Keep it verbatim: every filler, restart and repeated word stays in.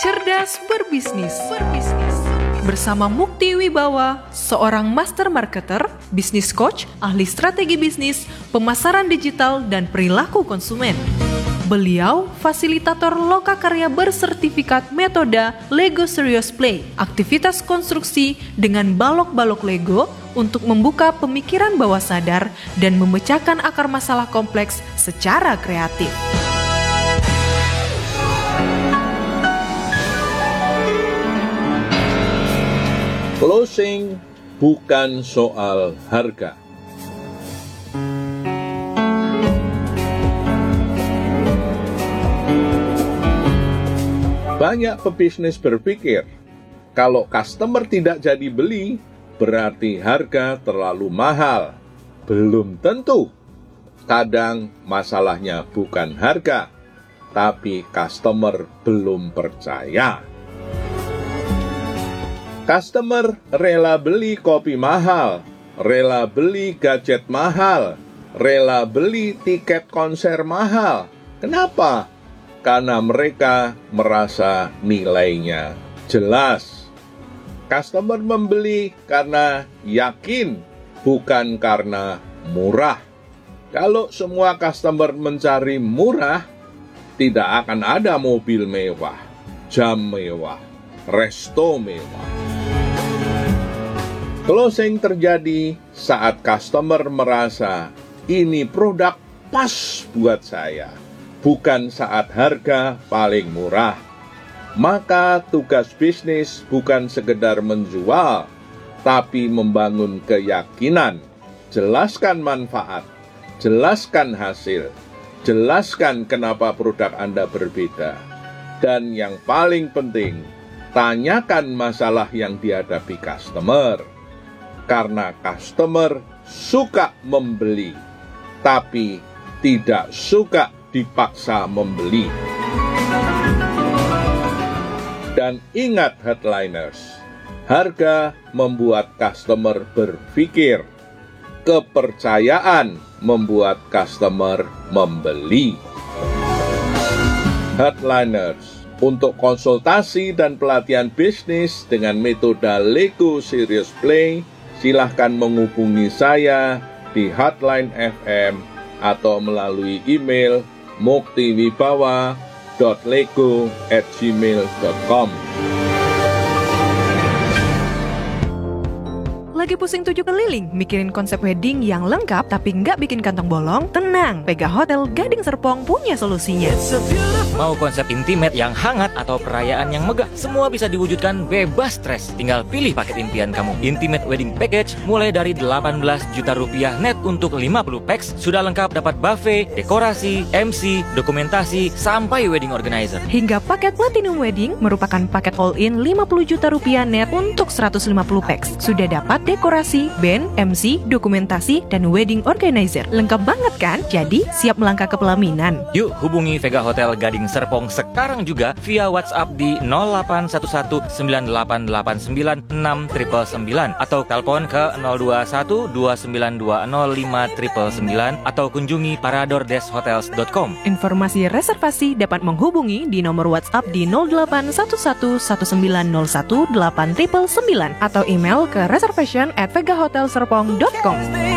Cerdas berbisnis. Berbisnis. Bersama Mukti Wibawa, seorang master marketer, bisnis coach, ahli strategi bisnis, pemasaran digital, dan perilaku konsumen. Beliau fasilitator lokakarya bersertifikat metode Lego Serious Play, aktivitas konstruksi dengan balok-balok Lego untuk membuka pemikiran bawah sadar dan memecahkan akar masalah kompleks secara kreatif. Closing bukan soal harga. Banyak pebisnis berpikir, kalau customer tidak jadi beli, berarti harga terlalu mahal. Belum tentu. Kadang masalahnya bukan harga, tapi customer belum percaya. Customer rela beli kopi mahal, rela beli gadget mahal, rela beli tiket konser mahal. Kenapa? Karena mereka merasa nilainya jelas. Customer membeli karena yakin, bukan karena murah. Kalau semua customer mencari murah, tidak akan ada mobil mewah, jam mewah, resto mewah. Closing terjadi saat customer merasa ini produk pas buat saya, bukan saat harga paling murah. Maka tugas bisnis bukan sekedar menjual, tapi membangun keyakinan. Jelaskan manfaat, jelaskan hasil, jelaskan kenapa produk Anda berbeda. Dan yang paling penting, tanyakan masalah yang dihadapi customer. Karena customer suka membeli, tapi tidak suka dipaksa membeli. Dan ingat headliners, harga membuat customer berpikir, kepercayaan membuat customer membeli. Headliners, untuk konsultasi dan pelatihan bisnis dengan metode Lego Serious Play, silahkan menghubungi saya di Hotline F M atau melalui email muktiwibawa dot lego at gmail dot com. Lagi pusing tujuh keliling, mikirin konsep wedding yang lengkap tapi nggak bikin kantong bolong? Tenang, Vega Hotel Gading Serpong punya solusinya. Mau konsep intimate yang hangat atau perayaan yang megah, semua bisa diwujudkan bebas stres. Tinggal pilih paket impian kamu. Intimate Wedding Package mulai dari delapan belas juta rupiah net untuk lima puluh packs. Sudah lengkap dapat buffet, dekorasi, M C, dokumentasi, sampai wedding organizer. Hingga paket Platinum Wedding merupakan paket all-in lima puluh juta rupiah net untuk seratus lima puluh packs. Sudah dapat dekorasi, band, M C, dokumentasi, dan wedding organizer. Lengkap banget kan? Jadi siap melangkah ke pelaminan. Yuk hubungi Vega Hotel Gading Serpong sekarang juga via WhatsApp di nol delapan satu satu sembilan delapan delapan sembilan enam sembilan sembilan atau telepon ke nol dua satu dua sembilan dua nol lima sembilan sembilan atau kunjungi parador des hotels dot com. Informasi reservasi dapat menghubungi di nomor WhatsApp di nol delapan satu satu satu sembilan nol satu delapan sembilan sembilan atau email ke reservation at vega hotel serpong dot com.